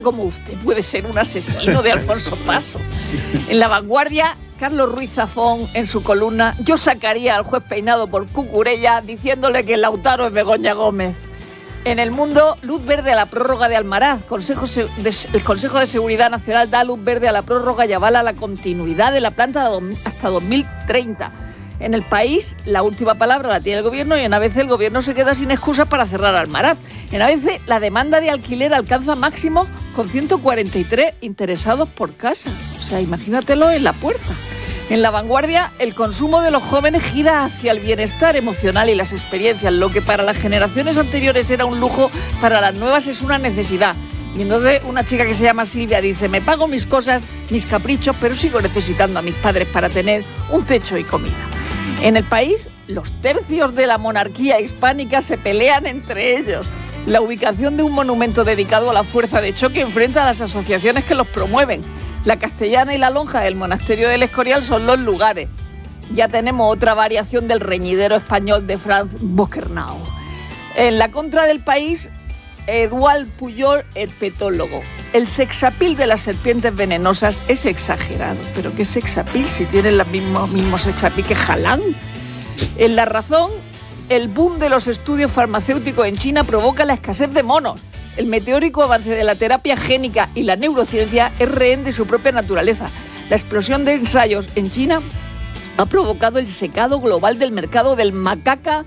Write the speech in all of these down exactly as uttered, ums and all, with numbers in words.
como usted puede ser un asesino, de Alfonso Paso. En La Vanguardia, Carlos Ruiz Zafón, en su columna, yo sacaría al juez Peinado por Cucurella diciéndole que Lautaro es Begoña Gómez. En El Mundo, luz verde a la prórroga de Almaraz. Consejo de, el Consejo de Seguridad Nacional da luz verde a la prórroga y avala la continuidad de la planta hasta dos mil treinta. En El País, la última palabra la tiene el gobierno y en A B C el gobierno se queda sin excusas para cerrar Almaraz. En A B C, la demanda de alquiler alcanza máximo con ciento cuarenta y tres interesados por casa. O sea, imagínatelo en la puerta. En La Vanguardia, el consumo de los jóvenes gira hacia el bienestar emocional y las experiencias. Lo que para las generaciones anteriores era un lujo, para las nuevas es una necesidad. Y entonces una chica que se llama Silvia dice, me pago mis cosas, mis caprichos, pero sigo necesitando a mis padres para tener un techo y comida. En El País, los tercios de la monarquía hispánica se pelean entre ellos. La ubicación de un monumento dedicado a la fuerza de choque enfrenta a las asociaciones que los promueven. La Castellana y la Lonja del Monasterio del Escorial son los lugares. Ya tenemos otra variación del reñidero español de Franz Bockernau. En la contra del País, Eduard Pujol, herpetólogo. El sexapil de las serpientes venenosas es exagerado. ¿Pero qué sexapil si tienen el mismo, mismo sexapil que Jalán? En La Razón, el boom de los estudios farmacéuticos en China provoca la escasez de monos. El meteórico avance de la terapia génica y la neurociencia es rehén de su propia naturaleza. La explosión de ensayos en China ha provocado el secado global del mercado del macaca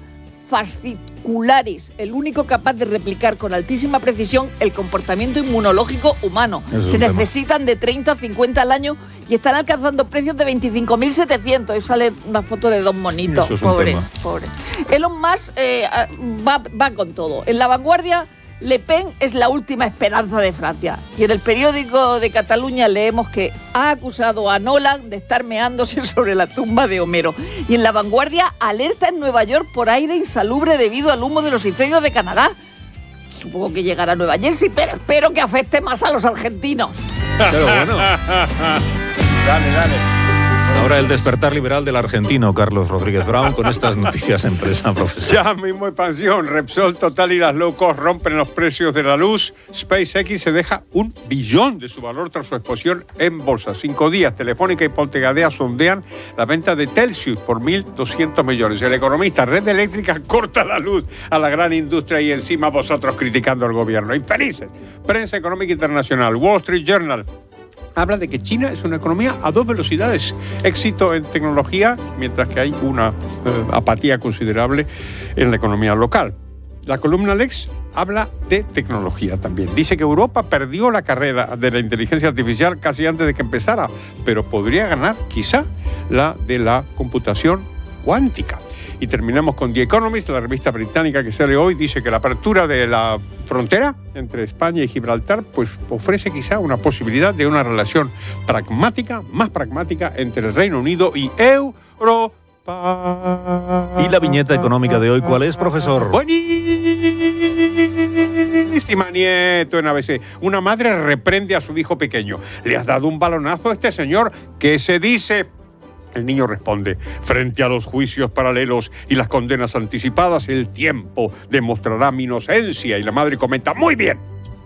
fascicularis, el único capaz de replicar con altísima precisión el comportamiento inmunológico humano. Se necesitan tema. de treinta a cincuenta al año y están alcanzando precios de veinticinco mil setecientos. Y sale una foto de dos monitos. Pobre, pobre. Elon Musk eh, va, va con todo. En La Vanguardia, Le Pen es la última esperanza de Francia. Y en el periódico de Cataluña leemos que ha acusado a Nolan de estar meándose sobre la tumba de Homero. Y en La Vanguardia, alerta en Nueva York por aire insalubre debido al humo de los incendios de Canadá. Supongo que llegará a Nueva Jersey, pero espero que afecte más a los argentinos. Pero bueno. Dale, dale. Ahora el despertar liberal del argentino Carlos Rodríguez Brown con estas noticias en prensa, profesor. Ya mismo expansión. Repsol, Total y las low cost rompen los precios de la luz. SpaceX se deja un billón de su valor tras su exposición en bolsa. Cinco días, Telefónica y Pontegadea sondean la venta de Telxius por mil doscientos millones. El economista, Red Eléctrica corta la luz a la gran industria y encima vosotros criticando al gobierno. Infelices. Prensa económica internacional. Wall Street Journal habla de que China es una economía a dos velocidades. Éxito en tecnología, mientras que hay una eh, apatía considerable en la economía local. La columna Lex habla de tecnología también. Dice que Europa perdió la carrera de la inteligencia artificial casi antes de que empezara, pero podría ganar quizá la de la computación cuántica. Y terminamos con The Economist, la revista británica que sale hoy, dice que la apertura de la frontera entre España y Gibraltar pues ofrece quizá una posibilidad de una relación pragmática, más pragmática entre el Reino Unido y Europa. ¿Y la viñeta económica de hoy cuál es, profesor? Buenísima, Nieto, en A B C. Una madre reprende a su hijo pequeño. ¿Le has dado un balonazo a este señor? ¿Qué se dice? El niño responde, frente a los juicios paralelos y las condenas anticipadas, el tiempo demostrará mi inocencia. Y la madre comenta, muy bien.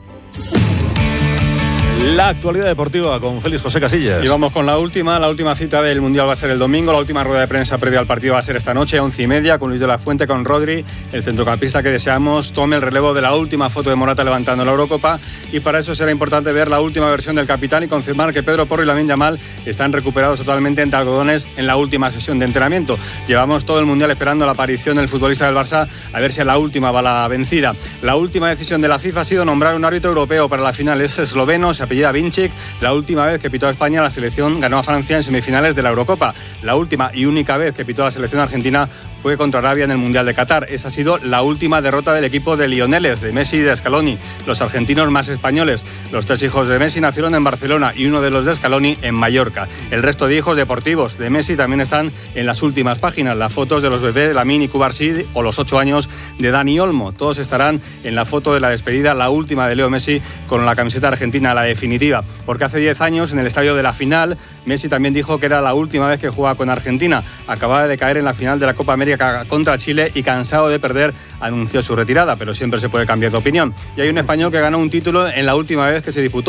La actualidad deportiva con Félix José Casillas. Y vamos con la última. La última cita del Mundial va a ser el domingo. La última rueda de prensa previa al partido va a ser esta noche, a once y media, con Luis de la Fuente, con Rodri, el centrocampista que deseamos tome el relevo de la última foto de Morata levantando la Eurocopa. Y para eso será importante ver la última versión del capitán y confirmar que Pedro Porro y Lamine Yamal están recuperados totalmente entre algodones en la última sesión de entrenamiento. Llevamos todo el Mundial esperando la aparición del futbolista del Barça, a ver si a la última va la vencida. La última decisión de la FIFA ha sido nombrar un árbitro europeo para la final. Es esloveno, se apellida Vinčić. La última vez que pitó a España, la selección ganó a Francia en semifinales de la Eurocopa. La última y única vez que pitó a la selección argentina fue contra Arabia en el Mundial de Qatar. Esa ha sido la última derrota del equipo de Lioneles, de Messi y de Scaloni, los argentinos más españoles. Los tres hijos de Messi nacieron en Barcelona y uno de los de Scaloni en Mallorca. El resto de hijos deportivos de Messi también están en las últimas páginas. Las fotos de los bebés Lamine y Cubarsí o los ocho años de Dani Olmo. Todos estarán en la foto de la despedida, la última de Leo Messi con la camiseta argentina, la definitiva. Porque hace diez años, en el estadio de la final, Messi también dijo que era la última vez que jugaba con Argentina. Acababa de caer en la final de la Copa América América contra Chile y cansado de perder anunció su retirada, pero siempre se puede cambiar de opinión. Y hay un español que ganó un título en la última vez que se disputó